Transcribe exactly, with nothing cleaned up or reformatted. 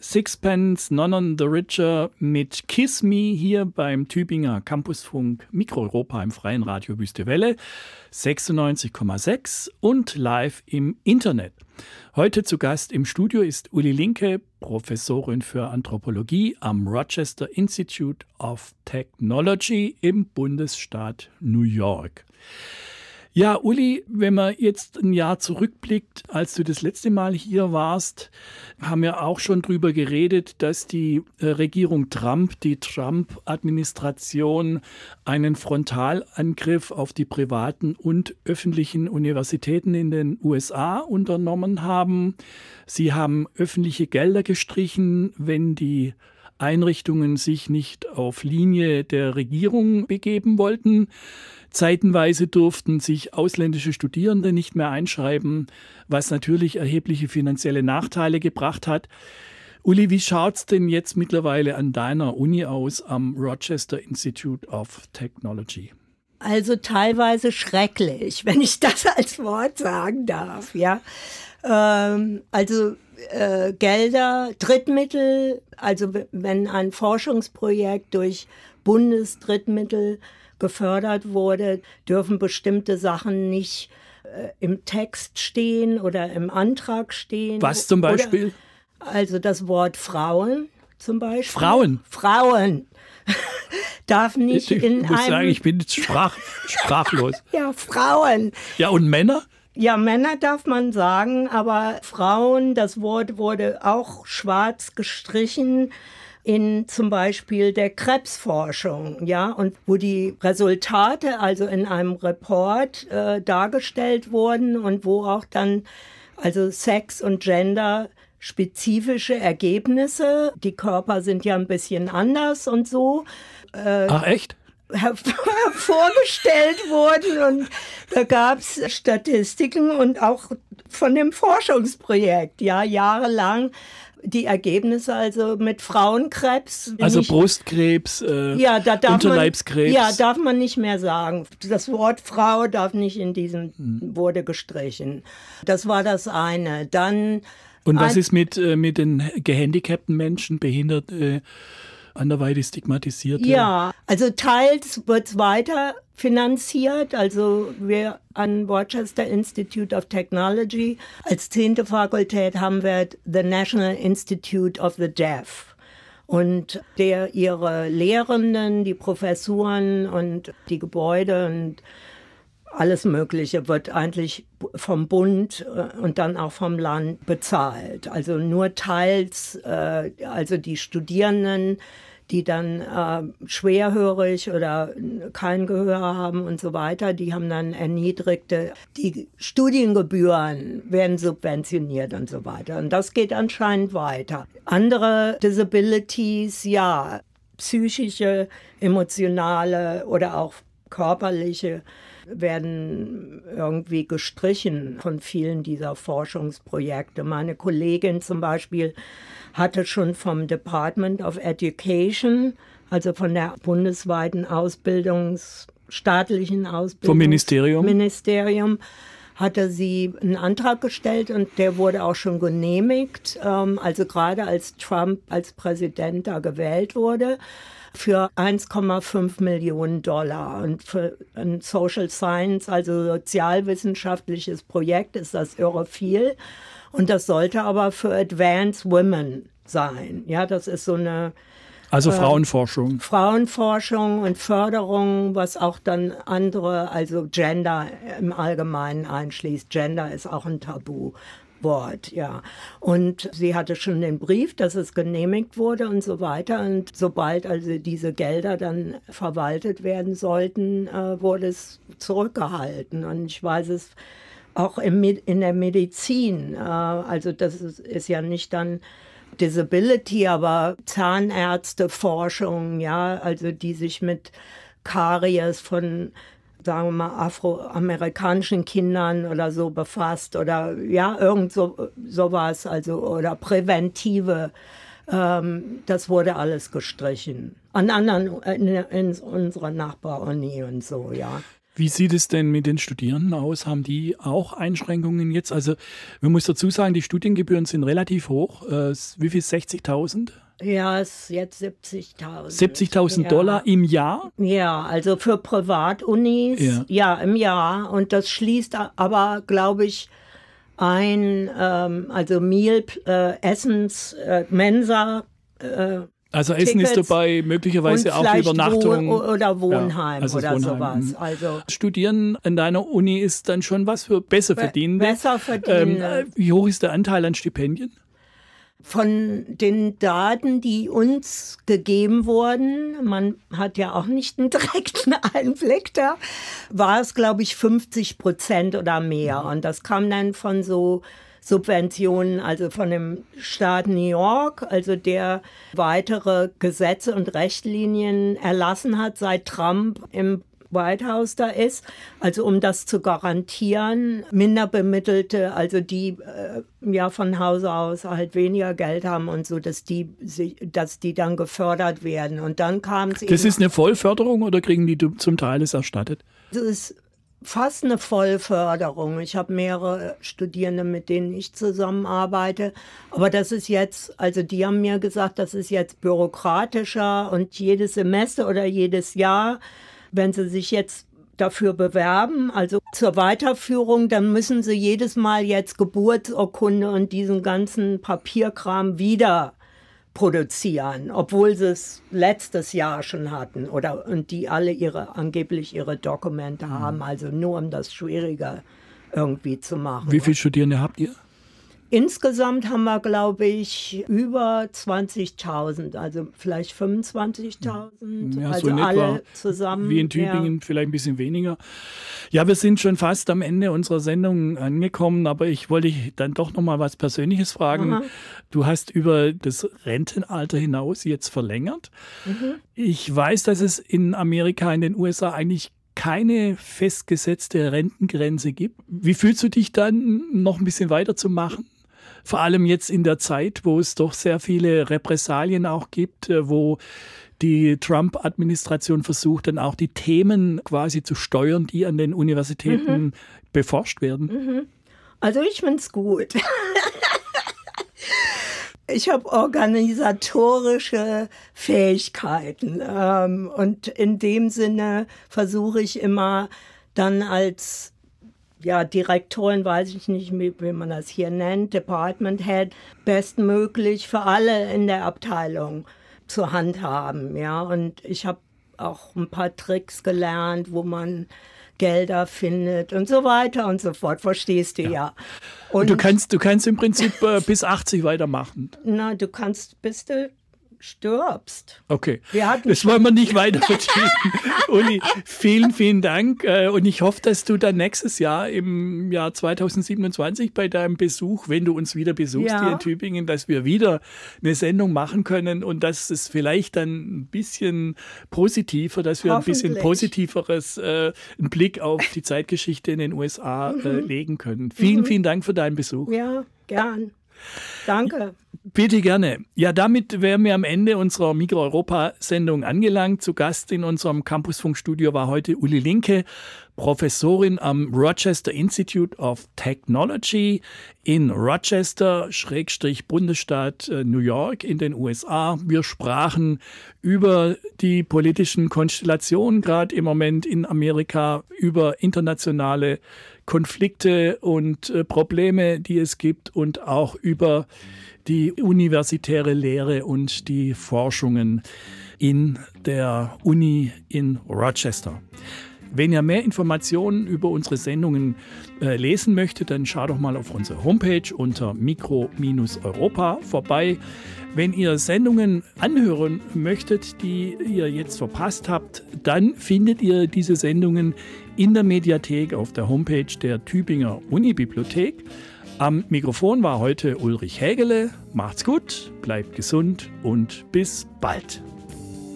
Sixpence None on the Richer mit Kiss Me hier beim Tübinger Campusfunk Mikroeuropa im freien Radio Wüste Welle sechsundneunzig Komma sechs und live im Internet. Heute zu Gast im Studio ist Uli Linke, Professorin für Anthropologie am Rochester Institute of Technology im Bundesstaat New York. Ja, Uli, wenn man jetzt ein Jahr zurückblickt, als du das letzte Mal hier warst, haben wir auch schon drüber geredet, dass die äh, Regierung Trump, die Trump-Administration einen Frontalangriff auf die privaten und öffentlichen Universitäten in den U S A unternommen haben. Sie haben öffentliche Gelder gestrichen, wenn die Einrichtungen sich nicht auf Linie der Regierung begeben wollten. Zeitenweise durften sich ausländische Studierende nicht mehr einschreiben, was natürlich erhebliche finanzielle Nachteile gebracht hat. Uli, wie schaut es denn jetzt mittlerweile an deiner Uni aus am Rochester Institute of Technology? Also teilweise schrecklich, wenn ich das als Wort sagen darf. Ja, ähm, also äh, Gelder, Drittmittel, also wenn ein Forschungsprojekt durch Bundesdrittmittel gefördert wurde, dürfen bestimmte Sachen nicht äh, im Text stehen oder im Antrag stehen. Was zum Beispiel? Oder, also das Wort Frauen zum Beispiel. Frauen? Frauen. Darf nicht ich, in ich muss einem... sagen, ich bin jetzt sprach, sprachlos. Ja, Frauen. Ja, und Männer? Ja, Männer darf man sagen, aber Frauen, das Wort wurde auch schwarz gestrichen in zum Beispiel der Krebsforschung, ja, und wo die Resultate also in einem Report äh, dargestellt wurden und wo auch dann also Sex und Gender spezifische Ergebnisse, die Körper sind ja ein bisschen anders und so. Äh, Ach echt? Vorgestellt wurden und da gab es Statistiken und auch von dem Forschungsprojekt, ja, jahrelang die Ergebnisse also mit Frauenkrebs. Also nicht, Brustkrebs, äh, ja, da darf Unterleibskrebs. Man, ja, darf man nicht mehr sagen. Das Wort Frau darf nicht in diesem, hm. wurde gestrichen. Das war das eine. Dann und was ein, ist mit, äh, mit den gehandicapten Menschen, behindert, äh, anderweitig stigmatisiert? Ja, also teils wird es weiter finanziert. Also wir an Rochester Institute of Technology als zehnte Fakultät haben wir the National Institute of the Deaf. Und der ihre Lehrenden, die Professuren und die Gebäude und alles Mögliche wird eigentlich vom Bund und dann auch vom Land bezahlt. Also nur teils, äh, also die Studierenden, die dann äh, schwerhörig oder kein Gehör haben und so weiter, die haben dann erniedrigte, die Studiengebühren werden subventioniert und so weiter. Und das geht anscheinend weiter. Andere Disabilities, ja, psychische, emotionale oder auch körperliche werden irgendwie gestrichen von vielen dieser Forschungsprojekte. Meine Kollegin zum Beispiel hatte schon vom Department of Education, also von der bundesweiten Ausbildungs-, staatlichen Ausbildungs-, vom Ministerium, Ministerium hatte sie einen Antrag gestellt und der wurde auch schon genehmigt. Also gerade als Trump als Präsident da gewählt wurde, für eins Komma fünf Millionen Dollar. Und für ein Social Science, also sozialwissenschaftliches Projekt, ist das irre viel. Und das sollte aber für Advanced Women sein. Ja, das ist so eine... Also Frauenforschung. Äh, Frauenforschung und Förderung, was auch dann andere, also Gender im Allgemeinen einschließt. Gender ist auch ein Tabu. Wort, ja. Und sie hatte schon den Brief, dass es genehmigt wurde und so weiter. Und sobald also diese Gelder dann verwaltet werden sollten, äh, wurde es zurückgehalten. Und ich weiß es auch im, in der Medizin. Äh, also das ist, ist ja nicht dann Disability, aber Zahnärzteforschung, ja, also die sich mit Karies von, sagen wir mal, afroamerikanischen Kindern oder so befasst oder ja, irgend so sowas, also oder präventive, ähm, das wurde alles gestrichen. An anderen, in, in unserer Nachbaruni und so, ja. Wie sieht es denn mit den Studierenden aus? Haben die auch Einschränkungen jetzt? Also man muss dazu sagen, die Studiengebühren sind relativ hoch. Äh, wie viel? sechzigtausend? Ja, es ist jetzt siebzigtausend. siebzigtausend ja. Dollar im Jahr? Ja, also für Privatunis, ja. ja, im Jahr. Und das schließt aber, glaube ich, ein, ähm, also Meal, äh, Essens, äh, Mensa, äh, Also Essen Tickets ist dabei, möglicherweise auch Übernachtung. Wo, oder Wohnheim ja, also oder Wohnheim. sowas. Also Studieren an deiner Uni ist dann schon was für Besserverdienende. Besser Verdienende. Ähm, wie hoch ist der Anteil an Stipendien? Von den Daten, die uns gegeben wurden, man hat ja auch nicht einen direkten Einblick da, war es, glaube ich, fünfzig Prozent oder mehr. Und das kam dann von so Subventionen, also von dem Staat New York, also der weitere Gesetze und Richtlinien erlassen hat, seit Trump im White House da ist, also um das zu garantieren, Minderbemittelte, also die äh, ja von Hause aus halt weniger Geld haben und so, dass die, dass die dann gefördert werden. Und dann kam es eben. Das ist eine Vollförderung oder kriegen die zum Teil es erstattet? Das ist fast eine Vollförderung. Ich habe mehrere Studierende, mit denen ich zusammenarbeite. Aber das ist jetzt, also die haben mir gesagt, das ist jetzt bürokratischer und jedes Semester oder jedes Jahr, wenn sie sich jetzt dafür bewerben, also zur Weiterführung, dann müssen sie jedes Mal jetzt Geburtsurkunde und diesen ganzen Papierkram wieder produzieren, obwohl sie es letztes Jahr schon hatten oder und die alle ihre angeblich ihre Dokumente haben, also nur um das schwieriger irgendwie zu machen. Wie viele Studierende habt ihr? Insgesamt haben wir, glaube ich, über zwanzigtausend, also vielleicht fünfundzwanzigtausend, ja, also so alle zusammen. Wie in Tübingen, ja. Vielleicht ein bisschen weniger. Ja, wir sind schon fast am Ende unserer Sendung angekommen, aber ich wollte dich dann doch noch mal was Persönliches fragen. Aha. Du hast über das Rentenalter hinaus jetzt verlängert. Mhm. Ich weiß, dass es in Amerika, in den U S A eigentlich keine festgesetzte Rentengrenze gibt. Wie fühlst du dich dann, noch ein bisschen weiterzumachen? Vor allem jetzt in der Zeit, wo es doch sehr viele Repressalien auch gibt, wo die Trump-Administration versucht, dann auch die Themen quasi zu steuern, die an den Universitäten mhm. beforscht werden. Mhm. Also ich finde es gut. Ich habe organisatorische Fähigkeiten ähm, und in dem Sinne versuche ich immer dann als ja, Direktorin, weiß ich nicht, wie, wie man das hier nennt, Department Head, bestmöglich für alle in der Abteilung zu handhaben. Ja? Und ich habe auch ein paar Tricks gelernt, wo man Gelder findet und so weiter und so fort. Verstehst du ja. ja. Und, und du kannst, du kannst im Prinzip äh, bis achtzig weitermachen. Na, du kannst bis du stirbst. Okay, das wollen wir nicht weiter vertiefen. Uli, vielen, vielen Dank. Und ich hoffe, dass du dann nächstes Jahr im Jahr zweitausendsiebenundzwanzig bei deinem Besuch, wenn du uns wieder besuchst ja. hier in Tübingen, dass wir wieder eine Sendung machen können und dass es vielleicht dann ein bisschen positiver, dass wir ein bisschen positiveres, äh, einen Blick auf die Zeitgeschichte in den U S A mhm. äh, legen können. Vielen, mhm. vielen Dank für deinen Besuch. Ja, gern. Danke. Bitte gerne. Ja, damit wären wir am Ende unserer Mikro-Europa-Sendung angelangt. Zu Gast in unserem Campusfunkstudio war heute Uli Linke, Professorin am Rochester Institute of Technology in Rochester, Schrägstrich Bundesstaat New York in den U S A. Wir sprachen über die politischen Konstellationen gerade im Moment in Amerika, über internationale Konflikte und äh, Probleme, die es gibt und auch über die universitäre Lehre und die Forschungen in der Uni in Rochester. Wenn ihr mehr Informationen über unsere Sendungen äh, lesen möchtet, dann schaut doch mal auf unsere Homepage unter mikro Europa vorbei. Wenn ihr Sendungen anhören möchtet, die ihr jetzt verpasst habt, dann findet ihr diese Sendungen in der Mediathek auf der Homepage der Tübinger Unibibliothek. Am Mikrofon war heute Ulrich Hägele. Macht's gut, bleibt gesund und bis bald.